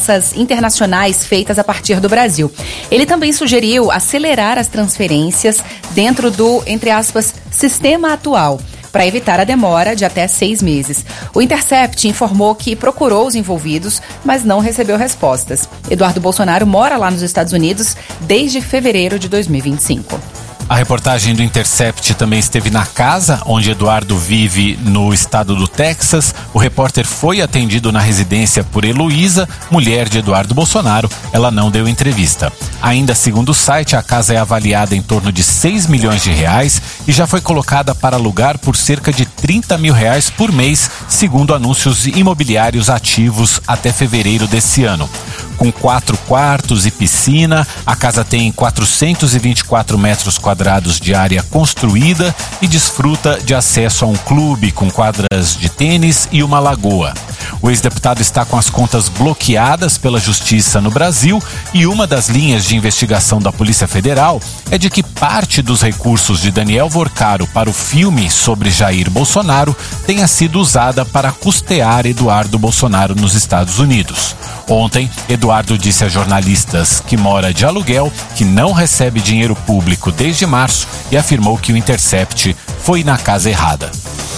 remessas internacionais feitas a partir do Brasil. Ele também sugeriu acelerar as transferências dentro do, entre aspas, sistema atual, para evitar a demora de até 6 meses. O Intercept informou que procurou os envolvidos, mas não recebeu respostas. Eduardo Bolsonaro mora lá nos Estados Unidos desde fevereiro de 2025. A reportagem do Intercept também esteve na casa onde Eduardo vive, no estado do Texas. O repórter foi atendido na residência por Heloísa, mulher de Eduardo Bolsonaro. Ela não deu entrevista. Ainda segundo o site, a casa é avaliada em torno de 6 milhões de reais e já foi colocada para alugar por cerca de 30 mil reais por mês, segundo anúncios imobiliários ativos até fevereiro desse ano. Com 4 quartos e piscina, a casa tem 424 metros quadrados de área construída e desfruta de acesso a um clube com quadras de tênis e uma lagoa. O ex-deputado está com as contas bloqueadas pela Justiça no Brasil e uma das linhas de investigação da Polícia Federal é de que parte dos recursos de Daniel Vorcaro para o filme sobre Jair Bolsonaro tenha sido usada para custear Eduardo Bolsonaro nos Estados Unidos. Ontem, Eduardo disse a jornalistas que mora de aluguel, que não recebe dinheiro público desde março e afirmou que o Intercept foi na casa errada.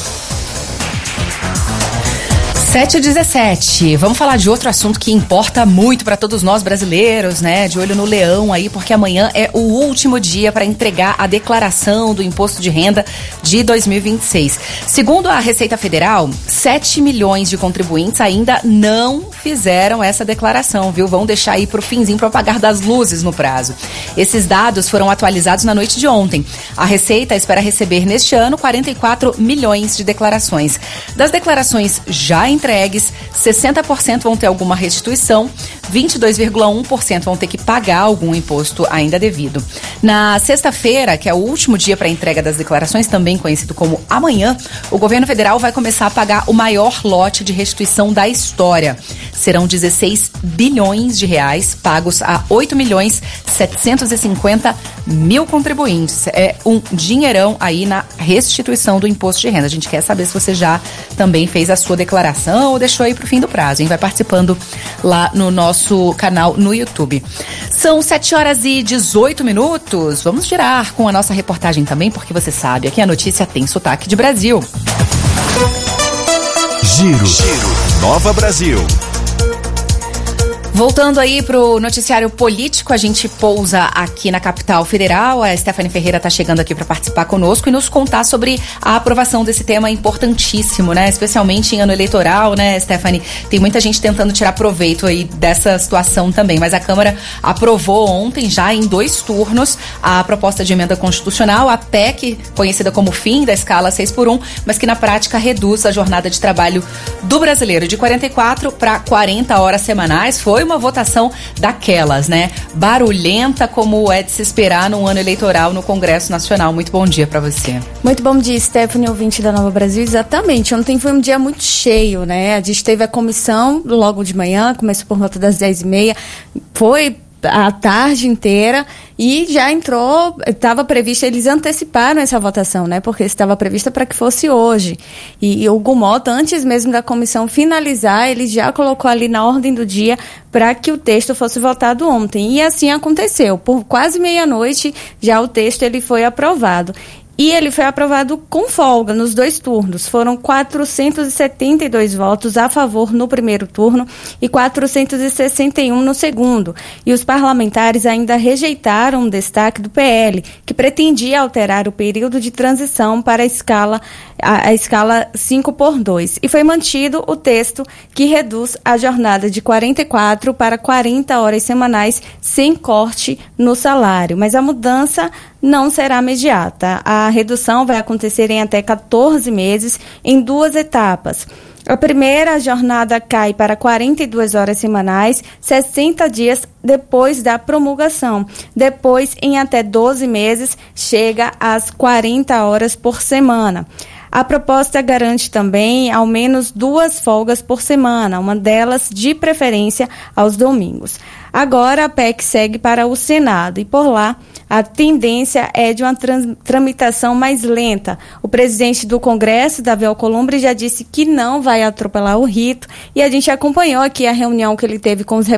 7h17, vamos falar de outro assunto que importa muito para todos nós brasileiros, né? De olho no leão aí, porque amanhã é o último dia para entregar a declaração do Imposto de Renda de 2026. Segundo a Receita Federal, 7 milhões de contribuintes ainda não fizeram essa declaração, viu? Vão deixar aí pro finzinho para apagar das luzes no prazo. Esses dados foram atualizados na noite de ontem. A Receita espera receber neste ano 44 milhões de declarações. Das declarações já entregues, 60% vão ter alguma restituição, 22,1% vão ter que pagar algum imposto ainda devido. Na sexta-feira, que é o último dia para a entrega das declarações, também conhecido como amanhã, o governo federal vai começar a pagar o maior lote de restituição da história. Serão 16 bilhões de reais pagos a 8.750.000 contribuintes. É um dinheirão aí na restituição do imposto de renda. A gente quer saber se você já também fez a sua declaração ou deixou aí pro fim do prazo, hein? Vai participando lá no nosso canal no YouTube. São 7h18. Vamos girar com a nossa reportagem também, porque você sabe, aqui a notícia tem sotaque de Brasil. Giro. Nova Brasil. Voltando aí pro noticiário político, a gente pousa aqui na capital federal. A Stephanie Ferreira está chegando aqui para participar conosco e nos contar sobre a aprovação desse tema importantíssimo, né? Especialmente em ano eleitoral, né, Stephanie? Tem muita gente tentando tirar proveito aí dessa situação também, mas a Câmara aprovou ontem, já em 2 turnos, a proposta de emenda constitucional, a PEC, conhecida como fim da escala 6x1, mas que na prática reduz a jornada de trabalho do brasileiro de 44 para 40 horas semanais. Foi uma votação daquelas, né? Barulhenta, como é de se esperar num ano eleitoral no Congresso Nacional. Muito bom dia para você. Muito bom dia, Stephanie, ouvinte da Nova Brasil. Exatamente, ontem foi um dia muito cheio, né? A gente teve a comissão logo de manhã, começou por volta das 10h30, foi a tarde inteira e já entrou, estava previsto, eles anteciparam essa votação, né, porque estava prevista para que fosse hoje, e o Gumota, antes mesmo da comissão finalizar, ele já colocou ali na ordem do dia para que o texto fosse votado ontem, e assim aconteceu, por quase meia-noite já o texto ele foi aprovado. E ele foi aprovado com folga nos 2 turnos. Foram 472 votos a favor no primeiro turno e 461 no segundo. E os parlamentares ainda rejeitaram um destaque do PL, que pretendia alterar o período de transição para a escala 5x2. E foi mantido o texto que reduz a jornada de 44 para 40 horas semanais sem corte no salário. Mas a mudança não será imediata. A redução vai acontecer em até 14 meses, em 2 etapas. A primeira jornada cai para 42 horas semanais, 60 dias depois da promulgação. Depois, em até 12 meses, chega às 40 horas por semana. A proposta garante também ao menos 2 folgas por semana, uma delas de preferência aos domingos. Agora a PEC segue para o Senado e por lá a tendência é de uma tramitação mais lenta. O presidente do Congresso, Davi Alcolumbre, já disse que não vai atropelar o rito e a gente acompanhou aqui a reunião que ele teve com os